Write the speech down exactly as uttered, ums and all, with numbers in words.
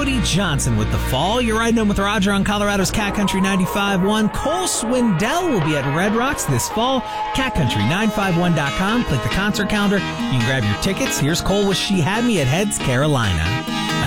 Cody Johnson with The Fall. You're riding home with Roger on Colorado's Cat Country ninety-five point one. Cole Swindell will be at Red Rocks this fall. cat country nine five one dot com. Click the concert calendar. You can grab your tickets. Here's Cole with She Had Me at Heads, Carolina.